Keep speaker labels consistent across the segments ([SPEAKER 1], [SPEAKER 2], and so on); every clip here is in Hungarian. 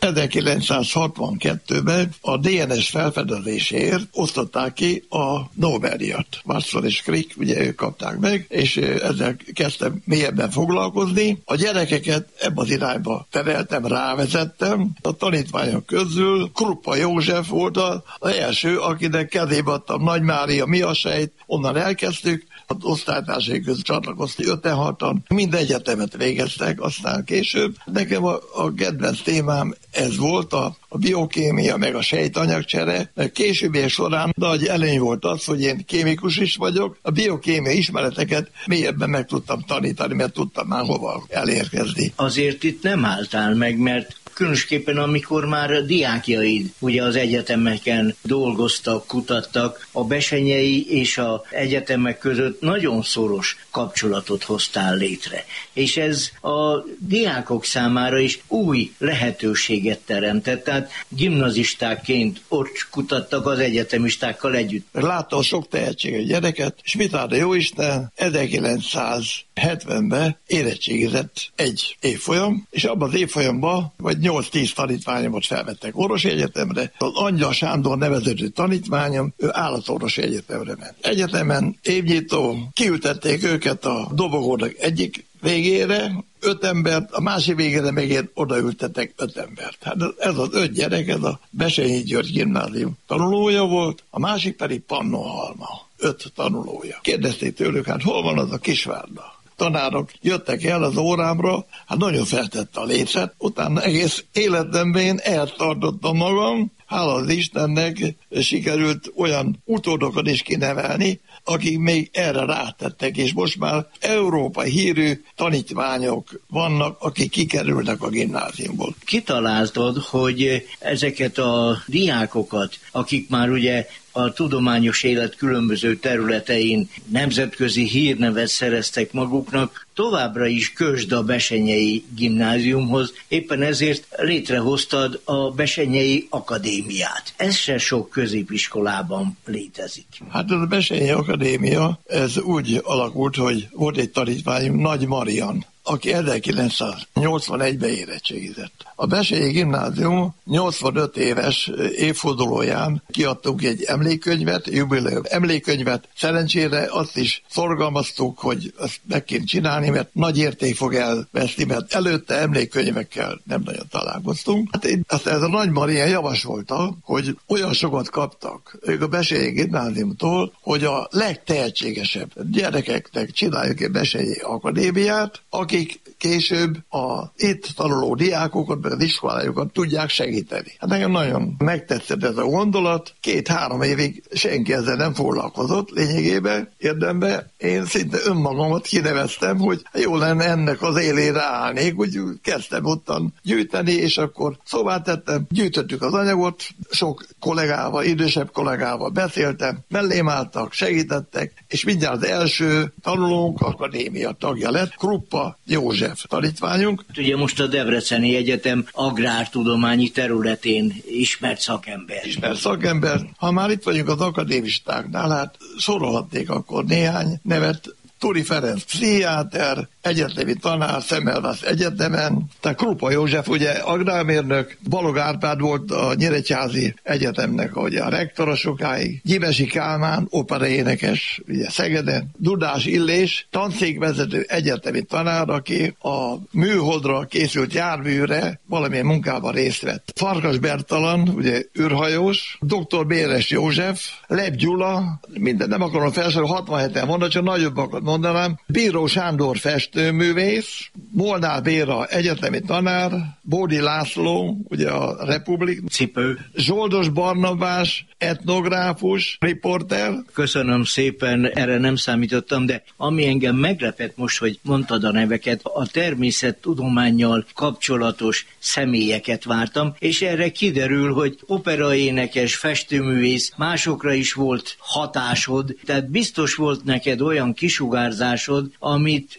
[SPEAKER 1] 1962-ben a DNS felfedezéséért osztották ki a Nobel-díjat. Watson és Crick, ugye ők kapták meg, és ezzel kezdtem mélyebben foglalkozni. A gyerekeket ebbe az irányba tereltem, rávezettem. A tanítványok közül Kruppa József volt az első, akinek kezébe adtam Nagy Mária, mi a sejt, onnan elkezdtük. Az osztálytársaik között csatlakozni 5-6-an, mind egyetemet végeztek, aztán később. Nekem a kedvenc témám ez volt, a biokémia, meg a sejtanyagcsere. Későbbiek során nagy előny volt az, hogy én kémikus is vagyok. A biokémia ismereteket mélyebben meg tudtam tanítani, mert tudtam már hova elérkezni.
[SPEAKER 2] Azért itt nem álltál meg, mert különösképpen amikor már a diákjaid ugye az egyetemeken dolgoztak, kutattak, a besenyei és az egyetemek között nagyon szoros kapcsolatot hoztál létre. És ez a diákok számára is új lehetőséget teremtett, tehát gimnazistákként ott kutattak az egyetemistákkal együtt.
[SPEAKER 1] Láttam sok tehetséges gyereket, és mit áll a jóisten, 1970-ben érettségizett egy évfolyam, és abban az évfolyamban vagy 8-10 tanítványomat felvettek orvosi egyetemre. Az Angyal Sándor nevezetű tanítványom, ő állatorvosi egyetemre ment. Egyetemen évnyitó, kiültették őket a dobogónak egyik végére, 5 embert, a másik végére meg én odaültetek 5 embert. Hát ez az 5 gyerek, ez a Bessenyi György gimnázium tanulója volt, a másik pedig Pannonhalma, 5 tanulója. Kérdezték tőlük, hát hol van az a Kisvárda? Tanárok jöttek el az órámra, hát nagyon feltette a lécet, utána egész életemben eltartottam magam, hála az Istennek sikerült olyan utódokat is kinevelni, akik még erre rátettek, és most már európai hírű tanítványok vannak, akik kikerülnek a gimnáziumból.
[SPEAKER 2] Kitaláltad, hogy ezeket a diákokat, akik már ugye a tudományos élet különböző területein nemzetközi hírnevet szereztek maguknak, továbbra is kösd a Bessenyei Gimnáziumhoz, éppen ezért létrehoztad a Bessenyei Akadémiát. Ez se sok középiskolában létezik.
[SPEAKER 1] Hát a Bessenyei Akadémia, ez úgy alakult, hogy volt egy tanítványunk, Nagy Marian, aki 1981-ben érettségizett. A Bessenyei Gimnázium 85 éves évfordulóján kiadtunk egy emlékkönyvet, jubileum emlékkönyvet. Szerencsére azt is szorgalmaztuk, hogy ezt meg kéne csinálni, mert nagy érték fog elveszni, mert előtte emlékkönyvekkel nem nagyon találkoztunk. Hát ez a Nagy Maria javasolta, hogy olyan sokat kaptak ők a Bessenyei Gimnáziumtól, hogy a legtehetségesebb gyerekeknek csináljuk egy Bessenyei Akadémiát, akik később a itt tanuló diákokat, meg az iskolájukat tudják segíteni. Hát nekem nagyon megtetszett ez a gondolat. 2-3 évig senki ezzel nem foglalkozott lényegében, érdemben. Én szinte önmagamat kineveztem, hogy jó lenne ennek az élére állnék, úgy kezdtem ottan gyűjteni, és akkor szóvá tettem, gyűjtöttük az anyagot, sok kollégával, idősebb kollégával beszéltem, mellém álltak, segítettek, és mindjárt az első tanulónk akadémia tagja lett, Kruppa József tanítványunk.
[SPEAKER 2] Ugye most a Debreceni Egyetem agrártudományi területén ismert szakember.
[SPEAKER 1] Ha már itt vagyunk az akadémistáknál, hát sorolhatnék akkor néhány nevet. Turi Ferenc pszichiáter, egyetemi tanár Szemmelweis Egyetemen, tehát Kruppa József ugye agrármérnök, Balog Árpád volt a Nyíregyházi Egyetemnek ugye a rektora sokáig, Gyimesi Kálmán, operaénekes ugye Szegeden, Dudás Illés, tanszékvezető egyetemi tanár, aki a műholdra készült járműre valamilyen munkában részt vett. Farkas Bertalan, ugye űrhajós, dr. Béres József, Leb Gyula, minden nem akarom felsorolni, 67-en vannak, csak nagyobbakat mondanám, Bíró Sándor festőművész, Molnár Béra egyetemi tanár, Bódi László, ugye a Republik,
[SPEAKER 2] Cipő,
[SPEAKER 1] Zsoldos Barnabás, etnográfus, riporter.
[SPEAKER 2] Köszönöm szépen, erre nem számítottam, de ami engem meglepett most, hogy mondtad a neveket, a természettudománnyal kapcsolatos személyeket vártam, és erre kiderül, hogy operaénekes, festőművész, másokra is volt hatásod, tehát biztos volt neked olyan kisugárzásod, amit talán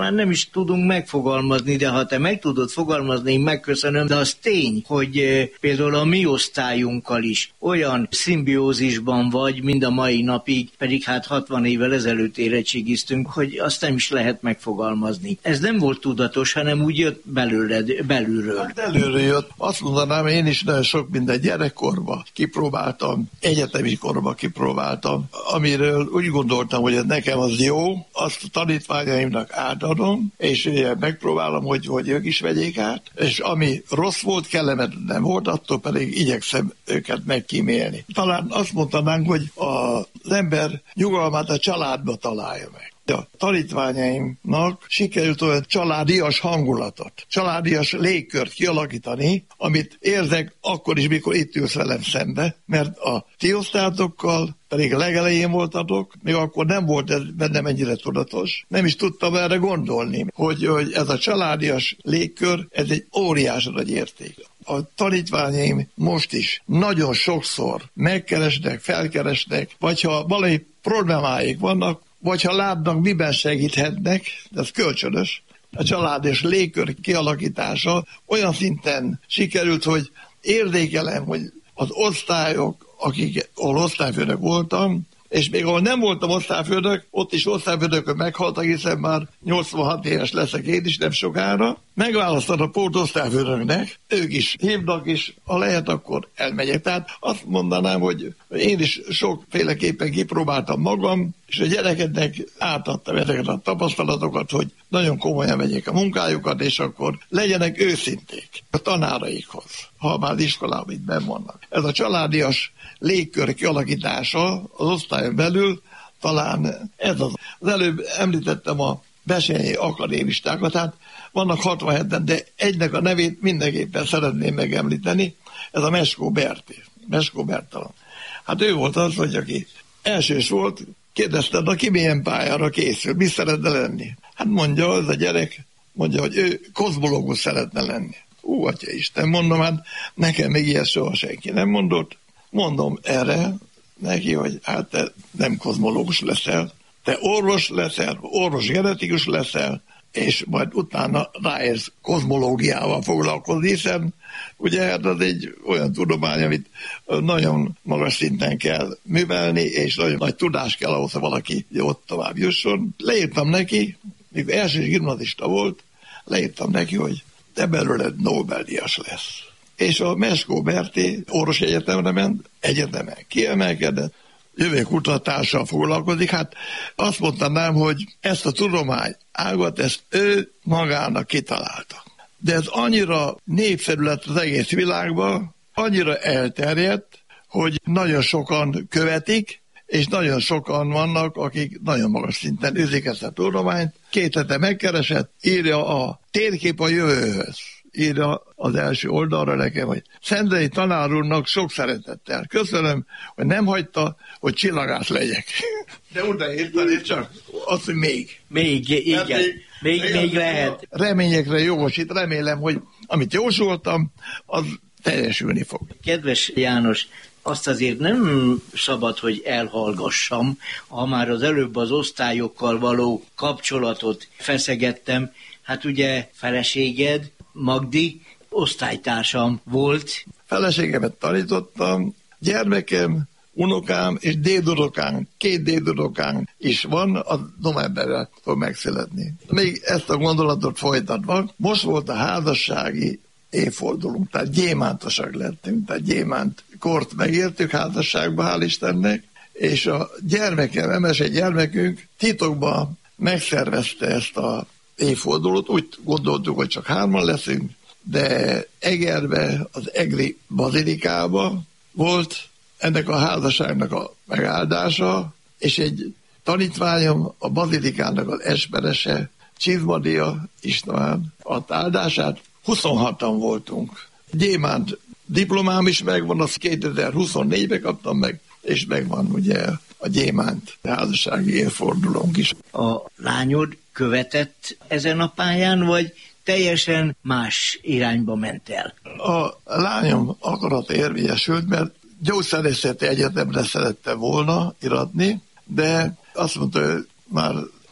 [SPEAKER 2] talán nem is tudunk megfogalmazni, de ha te meg tudod fogalmazni, én megköszönöm, de az tény, hogy például a mi osztályunkkal is olyan szimbiózisban vagy, mind a mai napig, pedig hát 60 évvel ezelőtt érettségiztünk, hogy azt nem is lehet megfogalmazni. Ez nem volt tudatos, hanem úgy jött belülről.
[SPEAKER 1] Hát előről jött. Azt mondanám, én is nagyon sok minden gyerekkorban kipróbáltam, egyetemi korban kipróbáltam, amiről úgy gondoltam, hogy ez nekem az jó, azt a tanítványaimnak átadom, és megpróbálom, hogy ők is vegyék át, és ami rossz volt, kellemetlen nem volt, attól pedig igyekszem őket megkímélni. Talán azt mondanánk, hogy az ember nyugalmát a családba találja meg. A tanítványaimnak sikerült olyan családias hangulatot, családias légkört kialakítani, amit érzek akkor is, mikor itt ülsz velem szembe, mert a ti osztályatokkal pedig legelején voltatok, még akkor nem volt ez bennem ennyire tudatos. Nem is tudtam erre gondolni, hogy ez a családias légkör, ez egy óriási nagy érték. A tanítványaim most is nagyon sokszor megkeresnek, felkeresnek, vagy ha valami problémáik vannak, vagy ha látnak, miben segíthetnek, ez kölcsönös, a család és légkör kialakítása olyan szinten sikerült, hogy érzékelem, hogy az osztályok, ahol osztályfőnök voltam, és még ahol nem voltam osztályfőnök, ott is osztályfőnökök meghaltak, hiszen már 86 éves leszek én is nem sokára. Megválasztanak pótosztályfőnöknek, ők is hívnak, és ha lehet, akkor elmegyek. Tehát azt mondanám, hogy én is sokféleképpen kipróbáltam magam, és a gyerekeknek átadtam ezeket a tapasztalatokat, hogy nagyon komolyan vegyék a munkájukat, és akkor legyenek őszinték a tanáraikhoz, ha már iskolában itt benn vannak. Ez a családias légkör kialakítása az osztályon belül, talán ez az. Az előbb említettem a Bessenyi akadémistákat, hát vannak 67-en, de egynek a nevét mindenképpen szeretném megemlíteni, ez a Meskó Berti. Meskó Bertalan. Hát ő volt az, hogy aki elsős volt, kérdezte, na ki milyen pályára készül, mi szeretne lenni? Hát mondja, az a gyerek, mondja, hogy ő kozmológus szeretne lenni. Atya Isten, mondom, hát nekem még ilyet soha senki nem mondott. Mondom erre neki, hogy hát te nem kozmológus leszel, te orvos leszel, orvos genetikus leszel, és majd utána ráérsz kozmológiával foglalkozni, hiszen ugye hát az egy olyan tudomány, amit nagyon magas szinten kell művelni, és nagyon nagy tudás kell ahhoz, ha valaki ott tovább jusson. Leírtam neki, mikor első gimnazista volt, leírtam neki, hogy te belőled Nobel-díjas lesz. És a Meskó Berti orvos egyetemre ment, egyetemen kiemelkedett, jövőkutatással foglalkozik. Hát azt mondanám, hogy ezt a tudomány ágat, ezt ő magának kitalálta. De ez annyira népszerű lett az egész világban, annyira elterjedt, hogy nagyon sokan követik, és nagyon sokan vannak, akik nagyon magas szinten űzik ezt a tudományt. 2 hete megkeresett, írja a térkép a jövőhöz. Írja az első oldalra nekem, hogy Szendrei tanár úrnak sok szeretettel. Köszönöm, hogy nem hagyta, hogy csillagász legyek. De odaírtani csak azt, hogy még.
[SPEAKER 2] Még, igen. Még lehet.
[SPEAKER 1] Reményekre jogosít, remélem, hogy amit jósoltam, az teljesülni fog.
[SPEAKER 2] Kedves János, azt azért nem szabad, hogy elhallgassam, ha már az előbb az osztályokkal való kapcsolatot feszegettem. Hát ugye feleséged, Magdi, osztálytársam volt.
[SPEAKER 1] Feleségemet tanítottam, gyermekem, unokám és dédunokám, 2 dédunokám is van, a novemberben fog megszületni. Még ezt a gondolatot folytatva, most volt a házassági évfordulunk, tehát gyémántosak lettünk, tehát gyémánt kort megértük házasságba, hál' Istennek, és a gyermekem, emese gyermekünk titokban megszervezte ezt a évfordulót, úgy gondoltuk, hogy csak 3-an leszünk, de Egerbe, az egri bazilikába volt ennek a házasságnak a megáldása, és egy tanítványom, a bazilikának az esperese, Csizmadia István adta áldását, 26-an voltunk. Gyémánt diplomám is megvan, azt 2024-ben kaptam meg, és megvan ugye a gyémánt házassági évfordulónk is.
[SPEAKER 2] A lányod követett ezen a pályán, vagy teljesen más irányba ment el?
[SPEAKER 1] A lányom akarat érvényesült, mert gyógyszerészeti egyetemre szerette volna iratni, de azt mondta, hogy már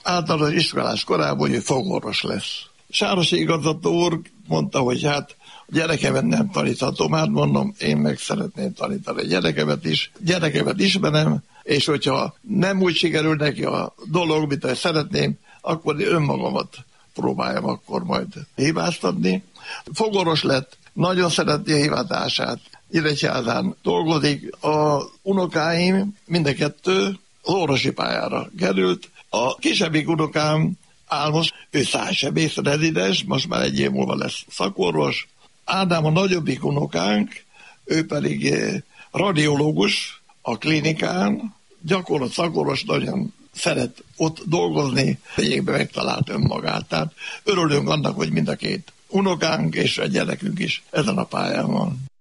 [SPEAKER 1] általános iskolás korában, hogy ő fogorvos lesz. Sárosi igazgató úr mondta, hogy hát a gyerekemet nem taníthatom, hát mondom, én meg szeretném tanítani a gyerekemet ismerem, és hogyha nem úgy sikerül neki a dolog, mint ahogy szeretném, akkor önmagamat próbáljam akkor majd hibáztatni. Fogorvos lett, nagyon szereti a hivatását, Nyíregyházán dolgozik. A unokáim mind a kettő az orvosi pályára került. A kisebbik unokám Álmos, ő szájsebész rezidens, most már egy év múlva lesz szakorvos. Ádám a nagyobbik unokánk, ő pedig radiológus a klinikán, gyakorlott szakorvos, nagyon szeret ott dolgozni, egyébben megtalált önmagát. Tehát örülünk annak, hogy mind a két unokánk és a gyerekünk is ezen a pályán van.